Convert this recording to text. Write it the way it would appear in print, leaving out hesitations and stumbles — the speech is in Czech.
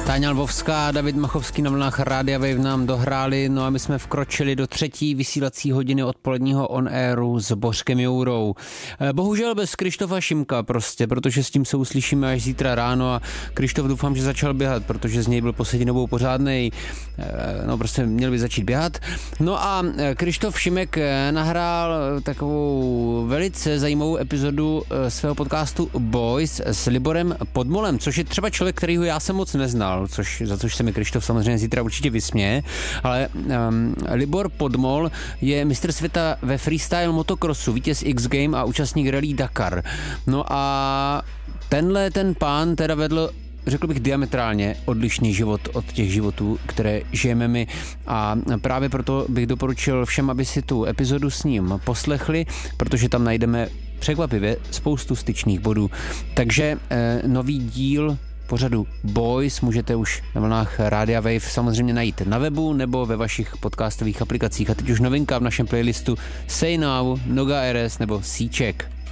Táňa Lvovská a David Machovský na vlnách Rádia Wave nám dohráli, no a my jsme vkročili do třetí vysílací hodiny odpoledního on-airu s Bořkem Jourou. Bohužel bez Krištofa Šimka prostě, protože s tím se uslyšíme až zítra ráno a Krištof doufám, že začal běhat, protože z něj byl poslední dobou pořádnej, no prostě měl by začít běhat. No a Krištof Šimek nahrál takovou velice zajímavou epizodu svého podcastu Boys s Liborem Podmolem, což je třeba člověk, kterýho já jsem moc neznal, za což se mi Krištof samozřejmě zítra určitě vysměje, ale Libor Podmol je mistr světa ve freestyle motocrossu, vítěz X Game a účastník rally Dakar. No a ten pán teda vedl, řekl bych, diametrálně odlišný život od těch životů, které žijeme my, a právě proto bych doporučil všem, aby si tu epizodu s ním poslechli, protože tam najdeme překvapivě spoustu styčných bodů. Takže nový díl pořadu Boys můžete už na vlnách Rádia Wave samozřejmě najít na webu nebo ve vašich podcastových aplikacích. A teď už novinka v našem playlistu Say Now, Noga RS nebo C-Check.